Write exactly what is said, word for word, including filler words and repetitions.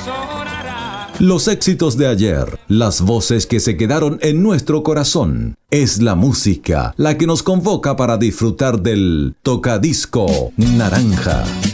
sonará. Los éxitos de ayer, las voces que se quedaron en nuestro corazón. Es la música la que nos convoca para disfrutar del Tocadisco Naranja.